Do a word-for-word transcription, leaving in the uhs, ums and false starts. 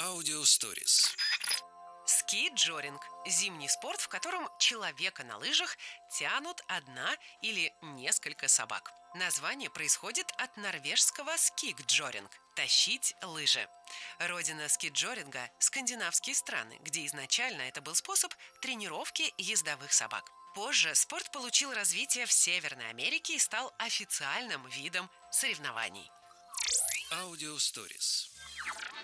Аудиосторис. Ски-джоринг – зимний спорт, в котором человека на лыжах тянут одна или несколько собак. Название происходит от норвежского «скик-джоринг» – «тащить лыжи». Родина ски-джоринга – скандинавские страны, где изначально это был способ тренировки ездовых собак. Позже спорт получил развитие в Северной Америке и стал официальным видом соревнований. Аудиосторис.